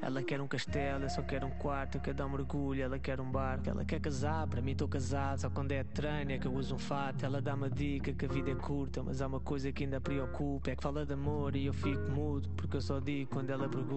Ela quer um castelo, eu só quero um quarto. Eu quero dar um mergulho, ela quer um barco. Ela quer casar, para mim estou casado. Só quando é treino é que eu uso um fato. Ela dá-me a dica que a vida é curta, mas há uma coisa que ainda preocupa. É que fala de amor e eu fico mudo, porque eu só digo quando ela pergunta.